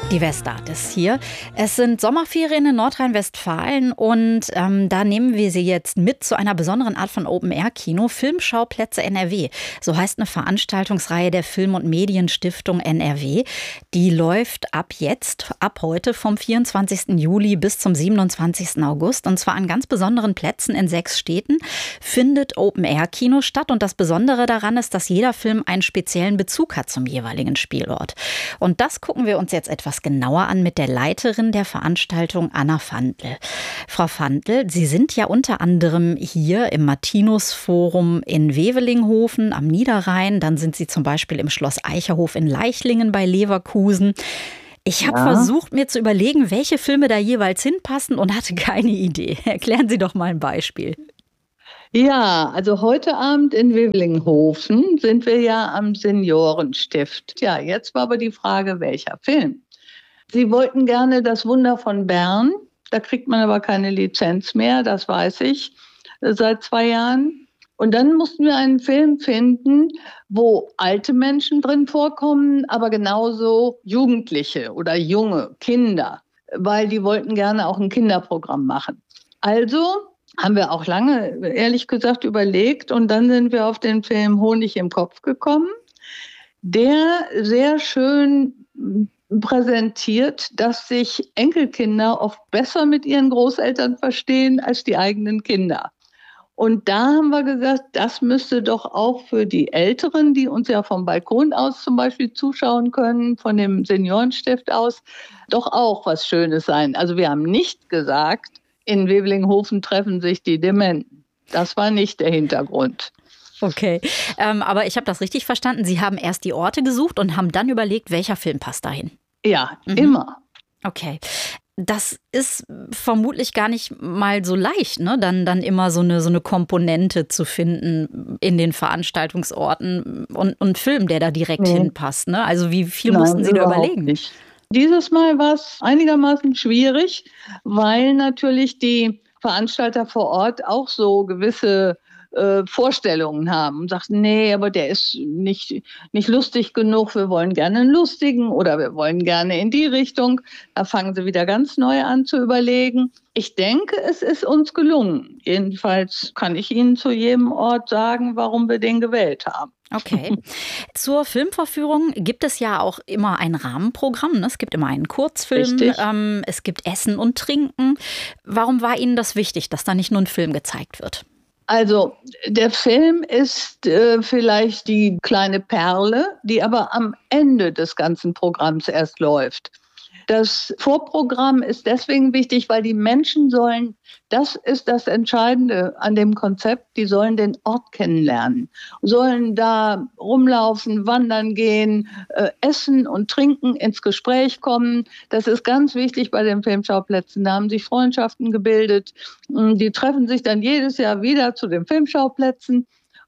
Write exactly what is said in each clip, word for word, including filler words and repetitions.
Die Westart ist hier. Es sind Sommerferien in Nordrhein-Westfalen und ähm, da nehmen wir Sie jetzt mit zu einer besonderen Art von Open-Air-Kino, Filmschauplätze N R W. So heißt eine Veranstaltungsreihe der Film- und Medienstiftung N R W. Die läuft ab jetzt, ab heute vom vierundzwanzigsten Juli bis zum siebenundzwanzigsten August. Und zwar an ganz besonderen Plätzen in sechs Städten findet Open-Air-Kino statt. Und das Besondere daran ist, dass jeder Film einen speziellen Bezug hat zum jeweiligen Spielort. Und das gucken wir uns jetzt etwas genauer an mit der Leiterin der Veranstaltung, Anna Fandl. Frau Fandl, Sie sind ja unter anderem hier im Martinus-Forum in Wevelinghofen am Niederrhein. Dann sind Sie zum Beispiel im Schloss Eicherhof in Leichlingen bei Leverkusen. Ich habe ja. versucht, mir zu überlegen, welche Filme da jeweils hinpassen und hatte keine Idee. Erklären Sie doch mal ein Beispiel. Ja, also heute Abend in Wevelinghofen sind wir ja am Seniorenstift. Ja, jetzt war aber die Frage, welcher Film? Sie wollten gerne Das Wunder von Bern. Da kriegt man aber keine Lizenz mehr, das weiß ich, seit zwei Jahren. Und dann mussten wir einen Film finden, wo alte Menschen drin vorkommen, aber genauso Jugendliche oder junge Kinder, weil die wollten gerne auch ein Kinderprogramm machen. Also haben wir auch lange, ehrlich gesagt, überlegt und dann sind wir auf den Film Honig im Kopf gekommen, der sehr schön präsentiert, dass sich Enkelkinder oft besser mit ihren Großeltern verstehen als die eigenen Kinder. Und da haben wir gesagt, das müsste doch auch für die Älteren, die uns ja vom Balkon aus zum Beispiel zuschauen können, von dem Seniorenstift aus, doch auch was Schönes sein. Also wir haben nicht gesagt, in Wevelinghofen treffen sich die Dementen. Das war nicht der Hintergrund. Okay, ähm, aber ich habe das richtig verstanden. Sie haben erst die Orte gesucht und haben dann überlegt, welcher Film passt dahin. Ja, mhm. immer. Okay. Das ist vermutlich gar nicht mal so leicht, ne? Dann, dann immer so eine, so eine Komponente zu finden in den Veranstaltungsorten und einen Film, der da direkt nee. hinpasst. Ne? Also wie viel Nein, mussten Sie da überlegen? Nicht. Dieses Mal war es einigermaßen schwierig, weil natürlich die Veranstalter vor Ort auch so gewisse äh, Vorstellungen haben und sagten, nee, aber der ist nicht, nicht lustig genug, wir wollen gerne einen lustigen oder wir wollen gerne in die Richtung. Da fangen sie wieder ganz neu an zu überlegen. Ich denke, es ist uns gelungen. Jedenfalls kann ich Ihnen zu jedem Ort sagen, warum wir den gewählt haben. Okay. Zur Filmvorführung gibt es ja auch immer ein Rahmenprogramm. Ne? Es gibt immer einen Kurzfilm, ähm, es gibt Essen und Trinken. Warum war Ihnen das wichtig, dass da nicht nur ein Film gezeigt wird? Also der Film ist äh, vielleicht die kleine Perle, die aber am Ende des ganzen Programms erst läuft. Das Vorprogramm ist deswegen wichtig, weil die Menschen sollen, das ist das Entscheidende an dem Konzept, die sollen den Ort kennenlernen, sollen da rumlaufen, wandern gehen, äh, essen und trinken, ins Gespräch kommen. Das ist ganz wichtig bei den Filmschauplätzen. Da haben sich Freundschaften gebildet. Die treffen sich dann jedes Jahr wieder zu den Filmschauplätzen.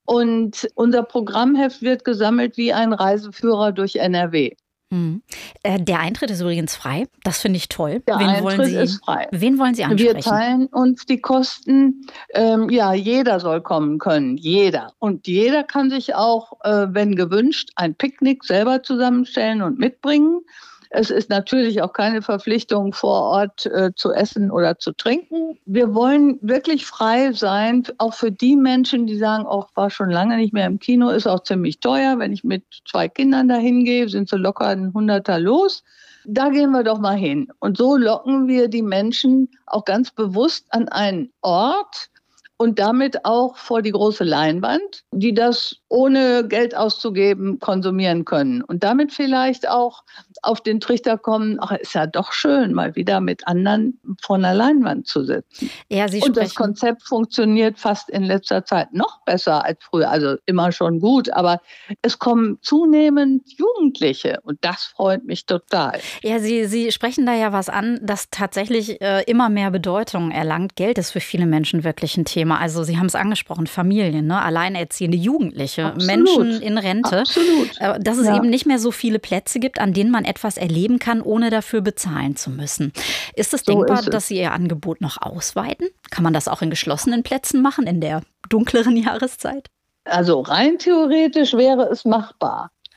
Und unser Programmheft wird gesammelt wie ein Reiseführer durch N R W. Hm. Äh, der Eintritt ist übrigens frei. Das finde ich toll. Der wen Eintritt wollen Sie, ist frei. Wen wollen Sie ansprechen? Wir teilen uns die Kosten. Ähm, ja, jeder soll kommen können. Jeder. Und jeder kann sich auch, äh, wenn gewünscht, ein Picknick selber zusammenstellen und mitbringen. Es ist natürlich auch keine Verpflichtung, vor Ort äh, zu essen oder zu trinken. Wir wollen wirklich frei sein, auch für die Menschen, die sagen, auch war schon lange nicht mehr im Kino, ist auch ziemlich teuer. Wenn ich mit zwei Kindern dahin gehe, sind so locker ein Hunderter los. Da gehen wir doch mal hin. Und so locken wir die Menschen auch ganz bewusst an einen Ort und damit auch vor die große Leinwand, die das ohne Geld auszugeben konsumieren können. Und damit vielleicht auch auf den Trichter kommen, ach, ist ja doch schön, mal wieder mit anderen vor einer Leinwand zu sitzen. Ja, Sie und das sprechen- Konzept funktioniert fast in letzter Zeit noch besser als früher. Also immer schon gut, aber es kommen zunehmend Jugendliche und das freut mich total. Ja, Sie, Sie sprechen da ja was an, das tatsächlich äh, immer mehr Bedeutung erlangt. Geld ist für viele Menschen wirklich ein Thema. Also Sie haben es angesprochen, Familien, ne? Alleinerziehende Jugendliche, Absolut. Menschen in Rente. Absolut. Äh, dass es Ja. eben nicht mehr so viele Plätze gibt, an denen man etwas erleben kann, ohne dafür bezahlen zu müssen. Ist es So denkbar, ist es. dass Sie Ihr Angebot noch ausweiten? Kann man das auch in geschlossenen Plätzen machen, in der dunkleren Jahreszeit? Also rein theoretisch wäre es machbar.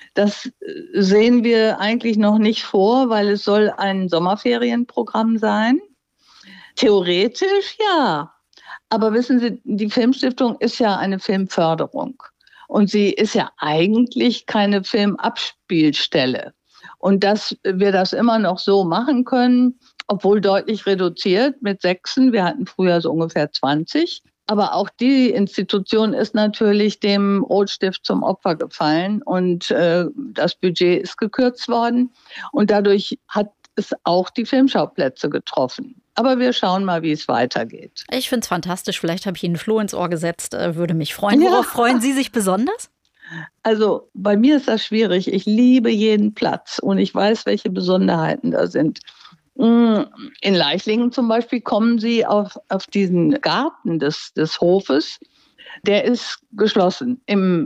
Das äh, sehen wir eigentlich noch nicht vor, weil es soll ein Sommerferienprogramm sein. Theoretisch ja. Aber wissen Sie, die Filmstiftung ist ja eine Filmförderung. Und sie ist ja eigentlich keine Filmabspielstelle. Und dass wir das immer noch so machen können, obwohl deutlich reduziert mit Sechsen. Wir hatten früher so ungefähr zwanzig. Aber auch die Institution ist natürlich dem Rotstift zum Opfer gefallen und äh, das Budget ist gekürzt worden. Und dadurch hat es auch die Filmschauplätze getroffen. Aber wir schauen mal, wie es weitergeht. Ich finde es fantastisch. Vielleicht habe ich Ihnen Floh ins Ohr gesetzt. Äh, würde mich freuen. Ja. Worauf freuen Sie sich besonders? Also bei mir ist das schwierig. Ich liebe jeden Platz und ich weiß, welche Besonderheiten da sind. In Leichlingen zum Beispiel kommen Sie auf, auf diesen Garten des, des Hofes. Der ist geschlossen. Im